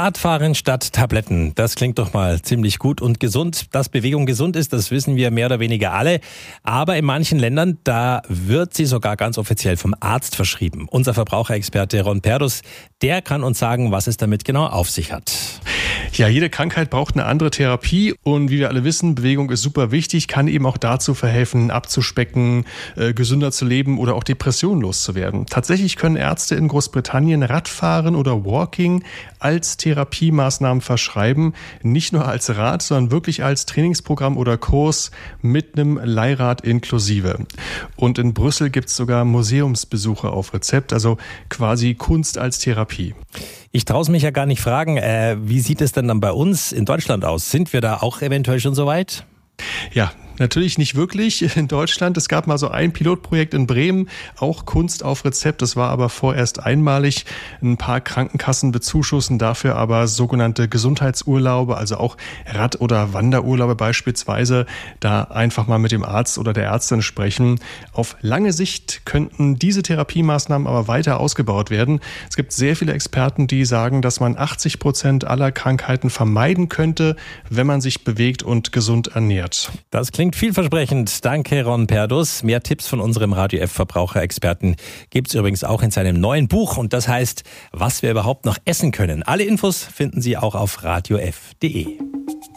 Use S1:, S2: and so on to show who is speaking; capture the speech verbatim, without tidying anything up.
S1: Radfahren statt Tabletten. Das klingt doch mal ziemlich gut und gesund. Dass Bewegung gesund ist, das wissen wir mehr oder weniger alle. Aber in manchen Ländern, da wird sie sogar ganz offiziell vom Arzt verschrieben. Unser Verbraucherexperte Ron Perdus, der kann uns sagen, was es damit genau auf sich hat.
S2: Ja, jede Krankheit braucht eine andere Therapie und wie wir alle wissen, Bewegung ist super wichtig, kann eben auch dazu verhelfen, abzuspecken, äh, gesünder zu leben oder auch Depressionen loszuwerden. Tatsächlich können Ärzte in Großbritannien Radfahren oder Walking als Therapiemaßnahmen verschreiben, nicht nur als Rad, sondern wirklich als Trainingsprogramm oder Kurs mit einem Leihrad inklusive. Und in Brüssel gibt es sogar Museumsbesuche auf Rezept, also quasi Kunst als Therapie.
S1: Ich traue es mich ja gar nicht fragen, äh, wie sieht es denn dann bei uns in Deutschland aus? Sind wir da auch eventuell schon so weit?
S2: Ja, natürlich nicht wirklich in Deutschland. Es gab mal so ein Pilotprojekt in Bremen, auch Kunst auf Rezept. Das war aber vorerst einmalig. Ein paar Krankenkassen bezuschussen dafür aber sogenannte Gesundheitsurlaube, also auch Rad- oder Wanderurlaube beispielsweise. Da einfach mal mit dem Arzt oder der Ärztin sprechen. Auf lange Sicht könnten diese Therapiemaßnahmen aber weiter ausgebaut werden. Es gibt sehr viele Experten, die sagen, dass man achtzig Prozent aller Krankheiten vermeiden könnte, wenn man sich bewegt und gesund ernährt.
S1: Das klingt vielversprechend. Danke, Ron Perdus. Mehr Tipps von unserem Radio F Verbraucherexperten gibt es übrigens auch in seinem neuen Buch. Und das heißt, was wir überhaupt noch essen können. Alle Infos finden Sie auch auf radio f punkt de.